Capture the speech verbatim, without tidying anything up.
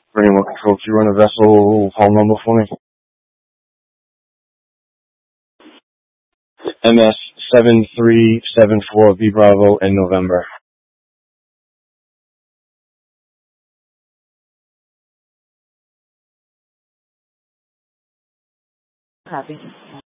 Bring one control, can you run a vessel hull number for me? M S seven three seven four V Bravo in November. Copy.